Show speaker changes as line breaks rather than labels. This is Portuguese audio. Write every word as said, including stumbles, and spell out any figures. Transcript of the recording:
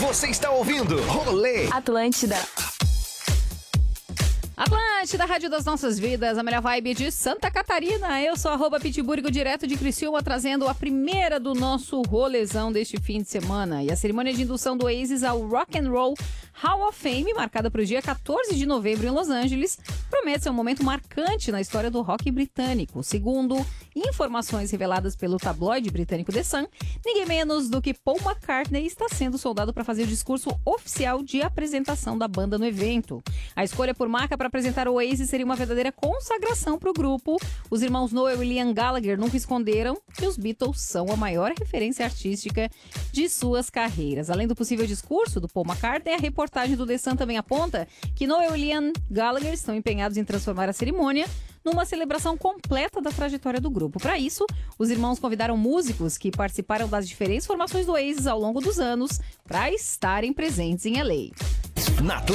Você está ouvindo Rolê
Atlântida.
Atlântida, Rádio das Nossas Vidas, a melhor vibe de Santa Catarina. Eu sou arroba Pitburgo, direto de Criciúma, trazendo a primeira do nosso rolezão deste fim de semana. E a cerimônia de indução do Oasis ao Rock and Roll Hall of Fame, marcada para o dia quatorze de novembro em Los Angeles, promete ser um momento marcante na história do rock britânico. Segundo informações reveladas pelo tabloide britânico The Sun, ninguém menos do que Paul McCartney está sendo soldado para fazer o discurso oficial de apresentação da banda no evento. A escolha por marca para apresentar o Oasis seria uma verdadeira consagração para o grupo. Os irmãos Noel e Liam Gallagher nunca esconderam que os Beatles são a maior referência artística de suas carreiras. Além do possível discurso do Paul McCartney, a reportagem do The Sun também aponta que Noel e Liam Gallagher estão empenhados em transformar a cerimônia numa celebração completa da trajetória do grupo. Para isso, os irmãos convidaram músicos que participaram das diferentes formações do Oasis ao longo dos anos para estarem presentes em L A.
na